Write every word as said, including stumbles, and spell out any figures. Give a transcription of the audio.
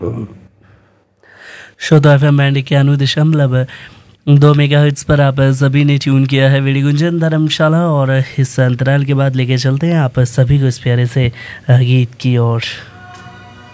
श्रोता F M band इक्यानवे दशमलव दो मेगाहर्ट्ज़ पर आप सभी ने ट्यून किया है वेडी गुंजन धर्मशाला, और इस अंतराल के बाद लेके चलते हैं आप सभी को इस प्यारे से गीत की ओर।